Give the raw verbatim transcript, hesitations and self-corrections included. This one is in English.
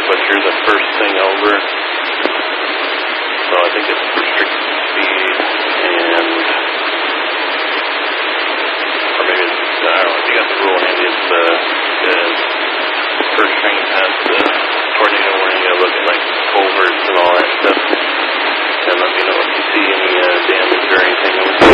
but you're the first thing over. So I think it's restricted speed and, or maybe it's, I don't know if you got the rule handy, it's the, the first train has the tornado warning. You look at like culverts and all that stuff, and let me know if you see any uh, damage or anything.